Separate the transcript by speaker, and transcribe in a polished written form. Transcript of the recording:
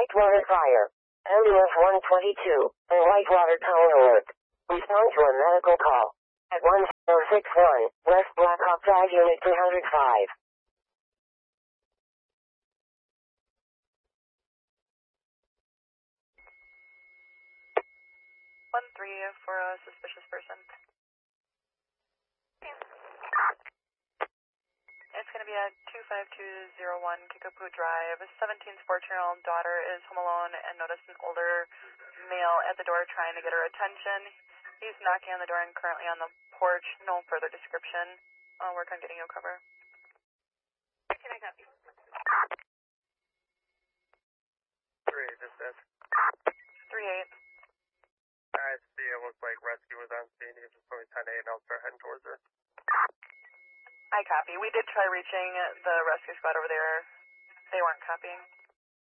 Speaker 1: Whitewater Fire. Ambulance 122. A Whitewater Town Alert. Respond to a medical call. At 1061, West Blackhawk Drive, Unit 305.
Speaker 2: 1-3 for a suspicious person. It's going to be at 25201 Kickapoo Drive. 17's 14-year-old daughter is home alone and noticed an older male at the door trying to get her attention. He's knocking on the door and currently on the porch. No further description. I'll work on getting you a cover. Can I copy?
Speaker 3: 3, dispatch.
Speaker 2: 3-8.
Speaker 3: I see it looks like rescue was on scene. You can just put me 10-8 and I'll start heading towards her.
Speaker 2: I copy. We did try reaching the rescue squad over there. They weren't copying.